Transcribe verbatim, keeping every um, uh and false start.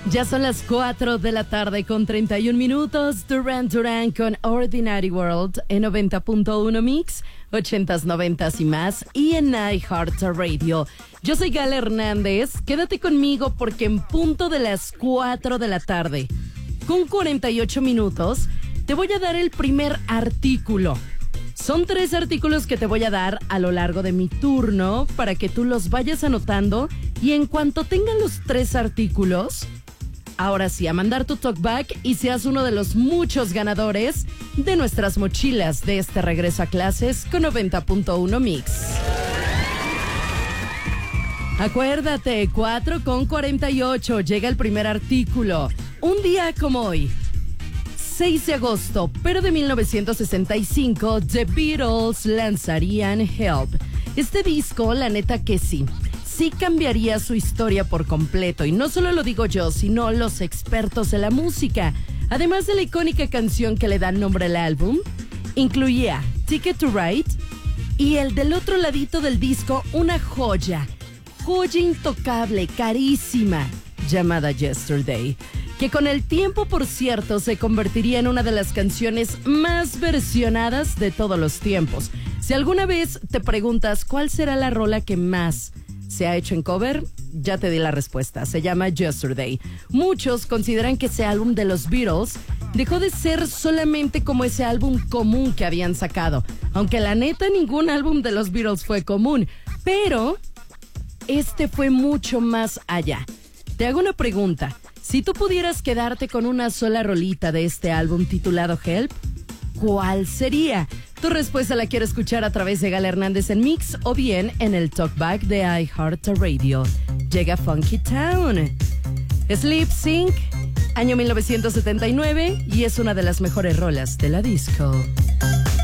Ya son las cuatro de la tarde con treinta y un minutos. Duran Duran con Ordinary World en noventa punto uno Mix, ochentas, noventas y más, y en iHeartRadio. Yo soy Gala Hernández. Quédate conmigo porque en punto de las cuatro de la tarde, con cuarenta y ocho minutos, te voy a dar el primer artículo. Son tres artículos que te voy a dar a lo largo de mi turno para que tú los vayas anotando y en cuanto tengan los tres artículos, ahora sí, a mandar tu talkback y seas uno de los muchos ganadores de nuestras mochilas de este regreso a clases con noventa punto uno Mix. Acuérdate, cuatro con cuarenta y ocho, llega el primer artículo. Un día como hoy, seis de agosto, pero de mil novecientos sesenta y cinco, The Beatles lanzarían Help. Este disco, la neta que sí, sí cambiaría su historia por completo. Y no solo lo digo yo, sino los expertos de la música. Además de la icónica canción que le da nombre al álbum, incluía Ticket to Ride y el del otro ladito del disco, una joya, joya intocable, carísima, llamada Yesterday, que con el tiempo, por cierto, se convertiría en una de las canciones más versionadas de todos los tiempos. Si alguna vez te preguntas cuál será la rola que más se ha hecho en cover, ya te di la respuesta. Se llama Yesterday. Muchos consideran que ese álbum de los Beatles dejó de ser solamente como ese álbum común que habían sacado. Aunque la neta, ningún álbum de los Beatles fue común. Pero este fue mucho más allá. Te hago una pregunta. Si tú pudieras quedarte con una sola rolita de este álbum titulado Help, ¿cuál sería? Tu respuesta la quiero escuchar a través de Gala Hernández en Mix o bien en el Talkback de iHeartRadio. Llega Funky Town. Sleep Sync, año mil novecientos setenta y nueve, y es una de las mejores rolas de la disco.